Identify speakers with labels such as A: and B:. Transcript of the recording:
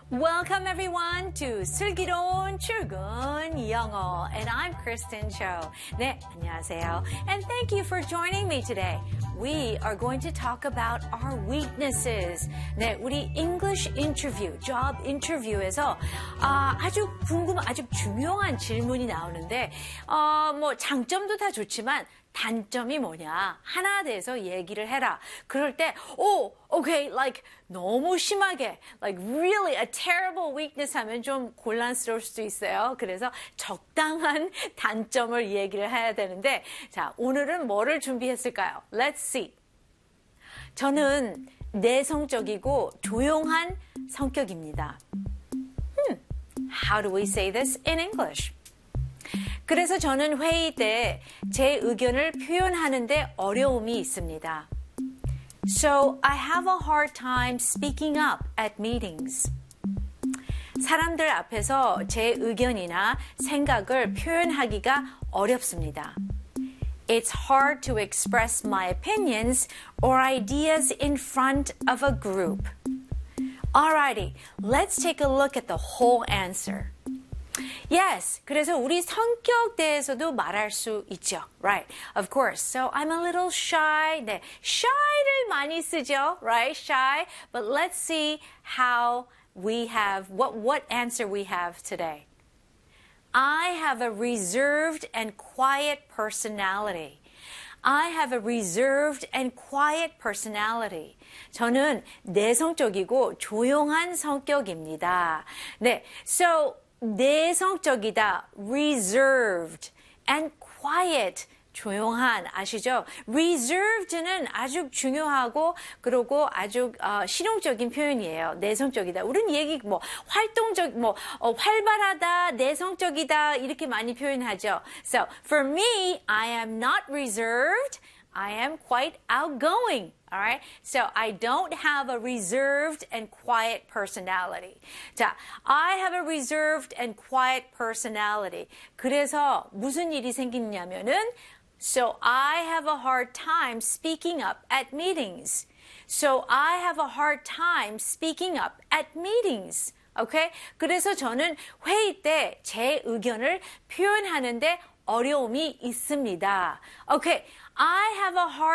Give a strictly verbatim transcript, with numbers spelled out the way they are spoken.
A: Welcome everyone to 슬기로운 출근 영어, and I'm Kristen Cho. 네, 안녕하세요. And thank you for joining me today. We are going to talk about our weaknesses. 네, 우리 English interview, job interview에서 아, 아주 궁금한, 아주 중요한 질문이 나오는데, 어, 뭐 장점도 다 좋지만 단점이 뭐냐 하나 대해서 얘기를 해라. 그럴 때, 오, okay, like 너무 심하게, like really a terrible weakness 하면 좀 곤란스러울 수도 있어요. 그래서 적당한 단점을 얘기를 해야 되는데, 자, 오늘은 뭐를 준비했을까요? Let's see. 저는 내성적이고 조용한 성격입니다. Hmm, how do we say this in English? 그래서 저는 회의 때 제 의견을 표현하는데 어려움이 있습니다. So I have a hard time speaking up at meetings. 사람들 앞에서 제 의견이나 생각을 표현하기가 어렵습니다. It's hard to express my opinions or ideas in front of a group. Alrighty, let's take a look at the whole answer. Yes, 그래서 우리 성격 대해서도 말할 수 있죠. Right, of course. So I'm a little shy. 네, shy를 많이 쓰죠. Right, shy. But let's see how we have, what, what answer we have today. I have a reserved and quiet personality. I have a reserved and quiet personality. 저는 내성적이고 조용한 성격입니다. 네, so 내성적이다, reserved, and quiet, 조용한, 아시죠? reserved는 아주 중요하고 그리고 아주 어, 실용적인 표현이에요. 내성적이다. 우리는 얘기 뭐 활동적, 뭐 어, 활발하다, 내성적이다 이렇게 많이 표현하죠. So for me, I am not reserved. I am quite outgoing. All right? So I don't have a reserved and quiet personality. 자, I have a reserved and quiet personality. 그래서 무슨 일이 생기냐면은 So I have a hard time speaking up at meetings. So I have a hard time speaking up at meetings. Okay? 그래서 저는 회의 때 제 의견을 표현하는데 어려움이 있습니다. Okay, I have a hard